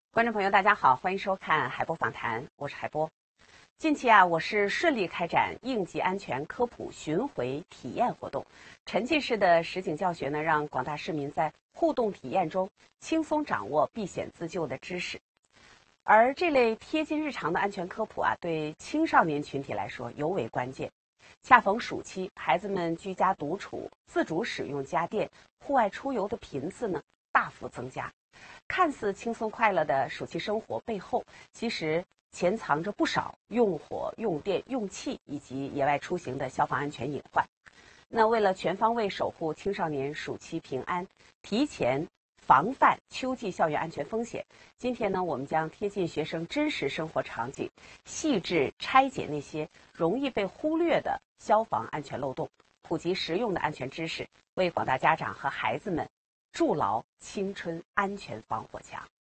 观众朋友，大家好，欢迎收看海波访谈，我是海波。近期我是顺利开展应急安全科普巡回体验活动，沉浸式的实景教学呢，让广大市民在互动体验中轻松掌握避险自救的知识。而这类贴近日常的安全科普对青少年群体来说尤为关键。恰逢暑期，孩子们居家独处，自主使用家电，户外出游的频次呢大幅增加。看似轻松快乐的暑期生活背后，其实潜藏着不少用火、用电、用气以及野外出行的消防安全隐患。那为了全方位守护青少年暑期平安，提前防范秋季校园安全风险，今天呢，我们将贴近学生真实生活场景，细致拆解那些容易被忽略的消防安全漏洞，普及实用的安全知识，为广大家长和孩子们筑牢青春安全防火墙。